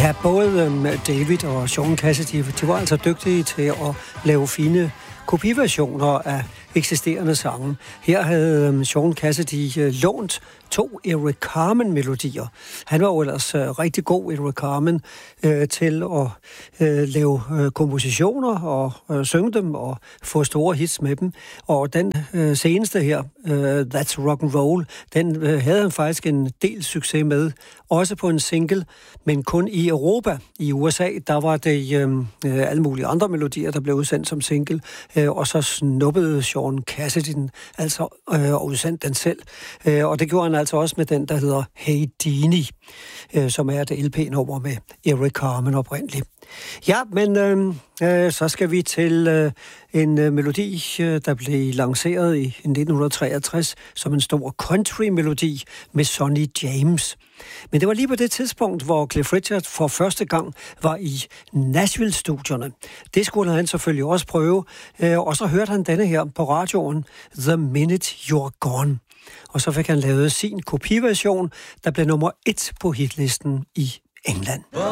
Ja, både David og Sean Cassidy, de var altså dygtige til at lave fine kopiversioner af eksisterende sange. Her havde Sean Cassidy lånt 2 Eric Carmen-melodier. Han var jo ellers rigtig god, Eric Carmen, til at lave kompositioner og synge dem og få store hits med dem. Og den seneste her, That's Rock and Roll, den havde han faktisk en del succes med. Også på en single, men kun i Europa. I USA, der var det alle mulige andre melodier, der blev udsendt som single. Og så snuppede Sean Cassidy den, altså, og udsendte den selv. Og det gjorde han altså også med den, der hedder Hey Dini, som er det LP-nummer med Eric Carmen oprindeligt. Ja, men så skal vi til en melodi, der blev lanceret i 1963 som en stor country-melodi med Sonny James. Men det var lige på det tidspunkt, hvor Cliff Richard for første gang var i Nashville-studierne. Det skulle han selvfølgelig også prøve, og så hørte han denne her på radioen, The Minute You're Gone. Og så fik han lavet sin kopiversion, der blev nummer 1 på hitlisten i England.